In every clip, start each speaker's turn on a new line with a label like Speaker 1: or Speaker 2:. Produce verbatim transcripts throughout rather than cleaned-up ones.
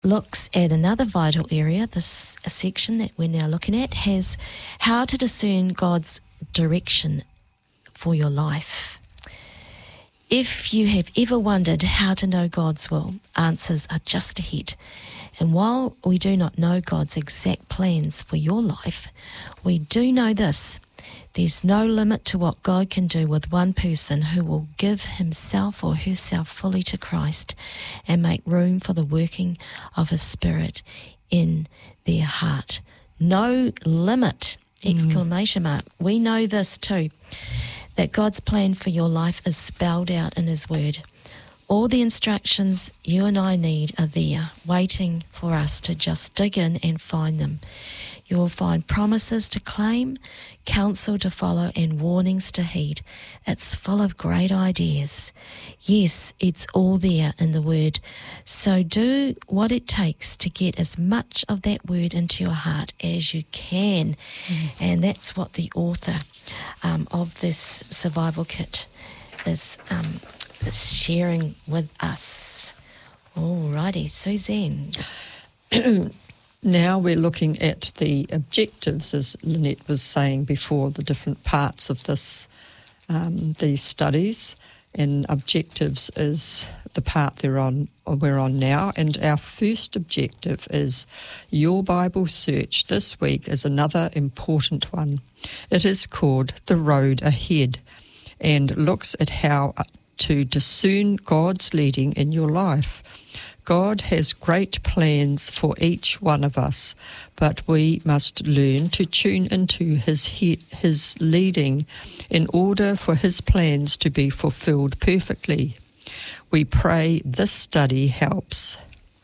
Speaker 1: looks at another vital area. This section that we're now looking at has how to discern God's direction for your life. If you have ever wondered how to know God's will, answers are just ahead. And while we do not know God's exact plans for your life, we do know this. There's no limit to what God can do with one person who will give himself or herself fully to Christ and make room for the working of his Spirit in their heart. No limit, exclamation mark. We know this too, that God's plan for your life is spelled out in his word. All the instructions you and I need are there, waiting for us to just dig in and find them. You will find promises to claim, counsel to follow, and warnings to heed. It's full of great ideas. Yes, it's all there in the Word. So do what it takes to get as much of that Word into your heart as you can. Mm. And that's what the author um, of this survival kit is, um, is sharing with us. Alrighty, Suzanne.
Speaker 2: Now we're looking at the objectives, as Lynette was saying before, the different parts of this, um, these studies. And objectives is the part they're on, or we're on now. And our first objective is your Bible search this week is another important one. It is called The Road Ahead and looks at how to discern God's leading in your life. God has great plans for each one of us, but we must learn to tune into his he- his leading in order for his plans to be fulfilled perfectly. We pray this study helps.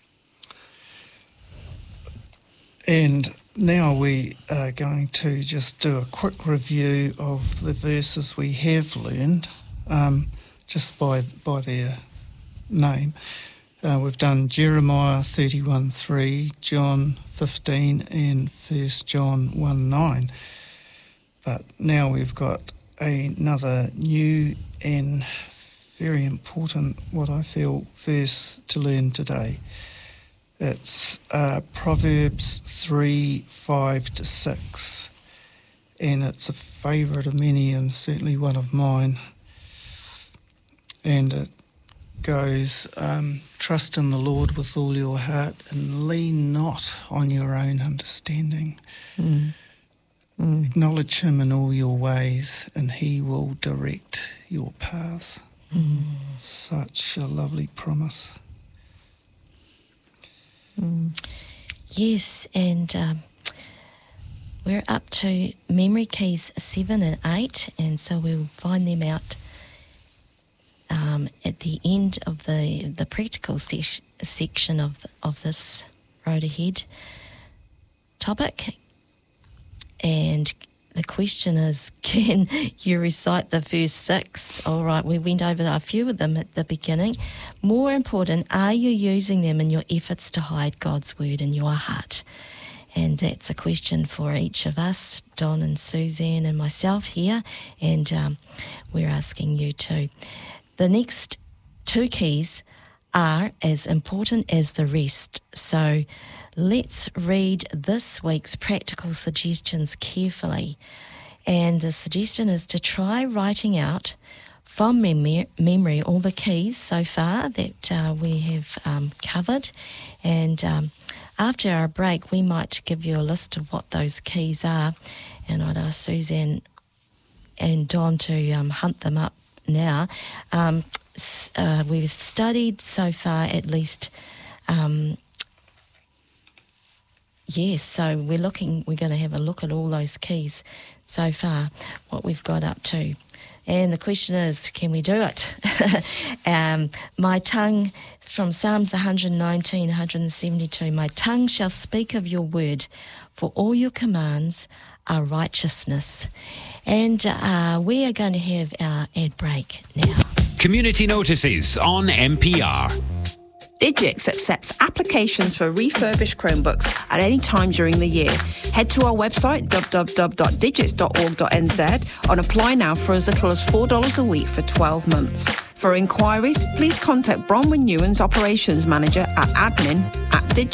Speaker 3: And now we are going to just do a quick review of the verses we have learned, um, just by by their name. Uh, we've done Jeremiah thirty-one three, John fifteen, and First John one nine. But now we've got another new and very important, what I feel, verse to learn today. It's uh, Proverbs three five to six, and it's a favourite of many and certainly one of mine. And it goes, um, trust in the Lord with all your heart and lean not on your own understanding.
Speaker 2: Mm. Mm.
Speaker 3: Acknowledge him in all your ways and he will direct your paths.
Speaker 2: Mm.
Speaker 3: Such a lovely promise.
Speaker 2: Mm.
Speaker 1: Yes, and um, we're up to memory keys seven and eight, and so we'll find them out Um, at the end of the the practical se- section of of this Road Ahead topic. And the question is, can you recite the first six? All right, we went over a few of them at the beginning. More important, are you using them in your efforts to hide God's word in your heart? And that's a question for each of us, Don and Suzanne and myself here, and um, we're asking you too. The next two keys are as important as the rest. So let's read this week's practical suggestions carefully. And the suggestion is to try writing out from mem- memory all the keys so far that uh, we have um, covered. And um, after our break, we might give you a list of what those keys are. And I'd ask Suzanne and Don to um, hunt them up now. Um, uh, we've studied so far at least, um, yes, so we're looking, we're going to have a look at all those keys so far, what we've got up to. And the question is, can we do it? um, my tongue, from Psalms one nineteen, one seventy-two, my tongue shall speak of your word, for all your commands are righteousness. And uh, we are going to have our ad break now.
Speaker 4: Community notices on M P R.
Speaker 5: Digix accepts applications for refurbished Chromebooks at any time during the year. Head to our website, w w w dot digix dot org dot n z, and apply now for as little as four dollars a week for twelve months. For inquiries, please contact Bronwyn Ewan's Operations Manager at admin at digix